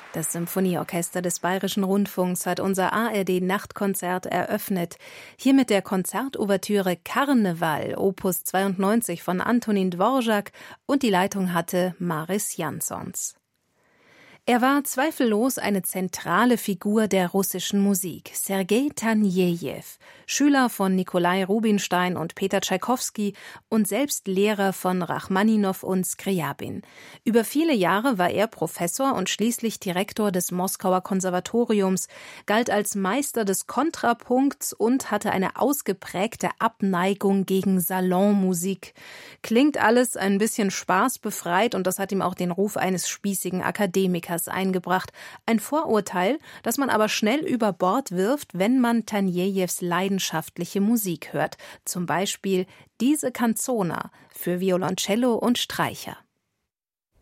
Das Symphonieorchester des Bayerischen Rundfunks hat unser ARD-Nachtkonzert eröffnet. Hier mit der Konzertouvertüre Karneval, Opus 92 von Antonín Dvořák, und die Leitung hatte Maris Jansons. Er war zweifellos eine zentrale Figur der russischen Musik, Sergei Tanejew, Schüler von Nikolai Rubinstein und Peter Tschaikowski und selbst Lehrer von Rachmaninow und Skriabin. Über viele Jahre war er Professor und schließlich Direktor des Moskauer Konservatoriums, galt als Meister des Kontrapunkts und hatte eine ausgeprägte Abneigung gegen Salonmusik. Klingt alles ein bisschen spaßbefreit und das hat ihm auch den Ruf eines spießigen Akademikers eingebracht. Ein Vorurteil, das man aber schnell über Bord wirft, wenn man Tanejews leidenschaftliche Musik hört. Zum Beispiel diese Canzona für Violoncello und Streicher.